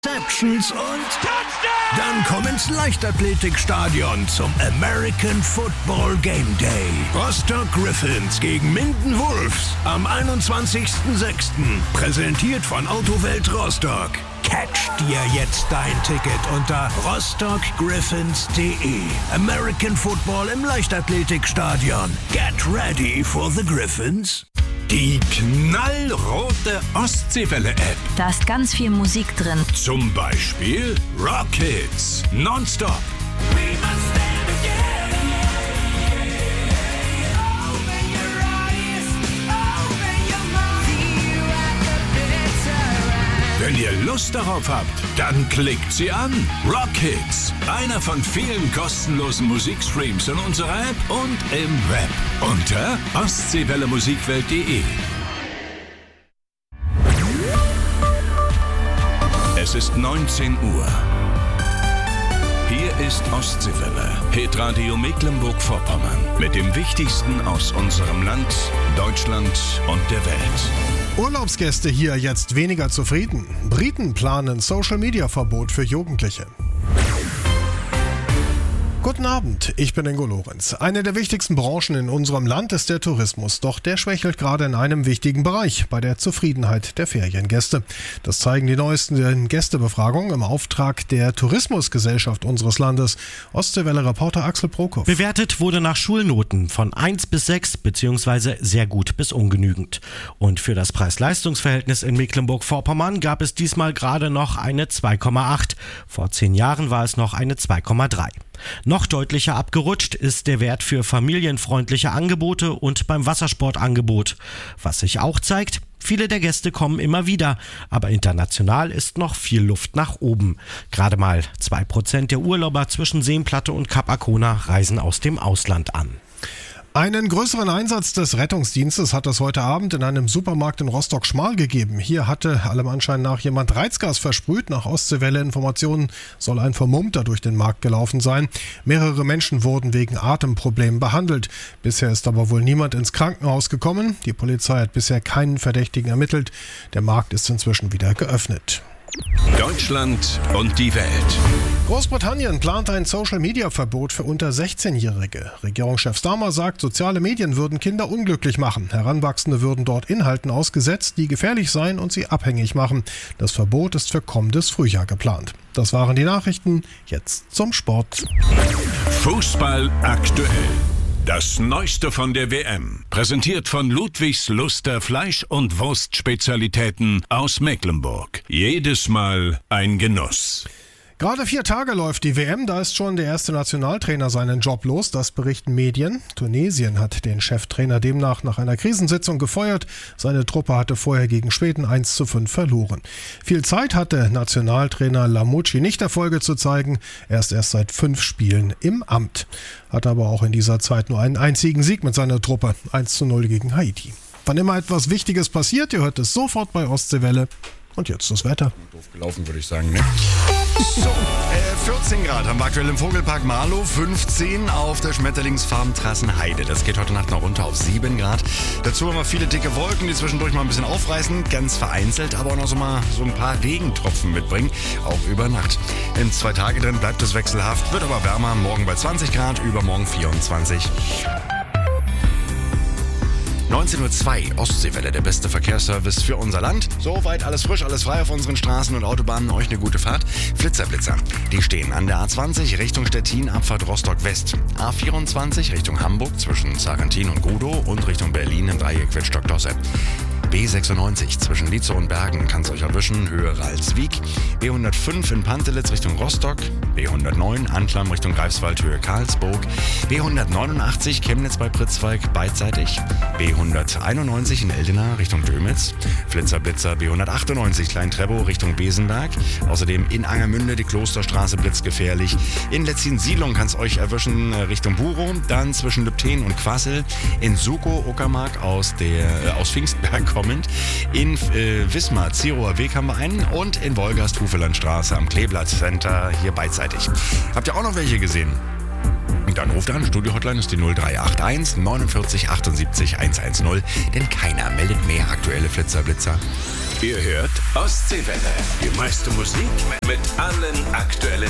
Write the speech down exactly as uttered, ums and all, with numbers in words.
Receptions und Touchdown! Dann komm ins Leichtathletikstadion zum American Football Game Day. Rostock Griffins gegen Minden Wolves am einundzwanzigsten sechsten Präsentiert von Autowelt Rostock. Catch dir jetzt dein Ticket unter rostock griffins punkt de. American Football im Leichtathletikstadion. Get ready for the Griffins. Die knallrote Ostseewelle-App. Da ist ganz viel Musik drin. Zum Beispiel Rockets nonstop. Wenn ihr Lust darauf habt, dann klickt sie an. Rockets, einer von vielen kostenlosen Musikstreams in unserer App und im Web unter ostseewelle musikwelt punkt de. Es ist neunzehn Uhr. Hier ist Ostseewelle, Hitradio Mecklenburg-Vorpommern mit dem Wichtigsten aus unserem Land, Deutschland und der Welt. Urlaubsgäste hier jetzt weniger zufrieden. Briten planen Social-Media-Verbot für Jugendliche. Guten Abend, ich bin Ingo Lorenz. Eine der wichtigsten Branchen in unserem Land ist der Tourismus. Doch der schwächelt gerade in einem wichtigen Bereich, bei der Zufriedenheit der Feriengäste. Das zeigen die neuesten Gästebefragungen im Auftrag der Tourismusgesellschaft unseres Landes. Ostseewelle-Reporter Axel Prokop. Bewertet wurde nach Schulnoten von eins bis sechs bzw. sehr gut bis ungenügend. Und für das Preis-Leistungs-Verhältnis in Mecklenburg-Vorpommern gab es diesmal gerade noch eine zwei Komma acht. Vor zehn Jahren war es noch eine zwei Komma drei. Noch deutlicher abgerutscht ist der Wert für familienfreundliche Angebote und beim Wassersportangebot. Was sich auch zeigt, viele der Gäste kommen immer wieder, aber international ist noch viel Luft nach oben. Gerade mal zwei Prozent der Urlauber zwischen Seenplatte und Kap Arkona reisen aus dem Ausland an. Einen größeren Einsatz des Rettungsdienstes hat es heute Abend in einem Supermarkt in Rostock-Schmal gegeben. Hier hatte allem Anschein nach jemand Reizgas versprüht. Nach Ostseewelle-Informationen soll ein Vermummter durch den Markt gelaufen sein. Mehrere Menschen wurden wegen Atemproblemen behandelt. Bisher ist aber wohl niemand ins Krankenhaus gekommen. Die Polizei hat bisher keinen Verdächtigen ermittelt. Der Markt ist inzwischen wieder geöffnet. Deutschland und die Welt. Großbritannien plant ein Social-Media-Verbot für unter sechzehnjährige. Regierungschef Starmer sagt, soziale Medien würden Kinder unglücklich machen. Heranwachsende würden dort Inhalten ausgesetzt, die gefährlich seien und sie abhängig machen. Das Verbot ist für kommendes Frühjahr geplant. Das waren die Nachrichten. Jetzt zum Sport. Fußball aktuell. Das Neueste von der W M, präsentiert von Ludwigs Luster Fleisch- und Wurstspezialitäten aus Mecklenburg. Jedes Mal ein Genuss. Gerade vier Tage läuft die W M, da ist schon der erste Nationaltrainer seinen Job los, das berichten Medien. Tunesien hat den Cheftrainer demnach nach einer Krisensitzung gefeuert. Seine Truppe hatte vorher gegen Schweden eins zu fünf verloren. Viel Zeit hatte Nationaltrainer Lamouchi nicht, Erfolge zu zeigen. Er ist erst seit fünf Spielen im Amt. Hat aber auch in dieser Zeit nur einen einzigen Sieg mit seiner Truppe, eins zu null gegen Haiti. Wann immer etwas Wichtiges passiert, ihr hört es sofort bei Ostseewelle. Und jetzt das Wetter. Doof gelaufen, würde ich sagen, ne? So, äh, vierzehn Grad haben wir aktuell im Vogelpark Marlow, fünfzehn auf der Schmetterlingsfarm Trassenheide. Das geht heute Nacht noch runter auf sieben Grad. Dazu haben wir viele dicke Wolken, die zwischendurch mal ein bisschen aufreißen, ganz vereinzelt, aber auch noch so mal so ein paar Regentropfen mitbringen, auch über Nacht. In zwei Tage drin bleibt es wechselhaft, wird aber wärmer, morgen bei zwanzig Grad, übermorgen vierundzwanzig. neunzehn Uhr zwei, Ostseewelle, der beste Verkehrsservice für unser Land. Soweit alles frisch, alles frei auf unseren Straßen und Autobahnen. Euch eine gute Fahrt. Flitzer-Blitzer, die stehen an der A zwanzig Richtung Stettin, Abfahrt Rostock-West. A vierundzwanzig Richtung Hamburg zwischen Sarrentin und Gudow und Richtung Berlin im Dreieck Wittstock-Dosse. B sechsundneunzig zwischen Lietzow und Bergen kann es euch erwischen, Höhe Ralswiek. B hundertfünf in Pantelitz Richtung Rostock. B hundertneun Anklam Richtung Greifswald, Höhe Karlsburg. B hundertneunundachtzig Chemnitz bei Pritzwalk beidseitig. B hunderteinundneunzig in Eldena Richtung Dömitz. Flitzer-Blitzer B hundertachtundneunzig Klein-Treppow Richtung Besenberg. Außerdem in Angermünde die Klosterstraße blitzgefährlich. In Letzin-Siedlung kann es euch erwischen Richtung Burow. Dann zwischen Lübten und Quassel. In Sukow Uckermark aus, der, äh, aus Pfingstberg kommend. In äh, Wismar Zirower Weg haben wir einen. Und in Wolgast Hufelandstraße am Kleeblatt Center hier beidseitig. Habt ihr auch noch welche gesehen? Dann ruft an, Studio-Hotline ist die null drei acht eins neunundvierzig achtundsiebzig hundertzehn, denn keiner meldet mehr aktuelle Flitzer-Blitzer. Ihr hört Ostseewelle. Die meiste Musik mit allen aktuellen